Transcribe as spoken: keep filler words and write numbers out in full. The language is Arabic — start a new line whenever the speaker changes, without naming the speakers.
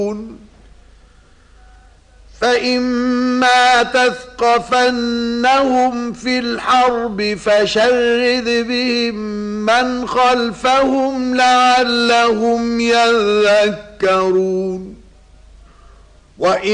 فإما تثقفنهم في الحرب فشرد بهم من خلفهم لعلهم يذكرون. وإن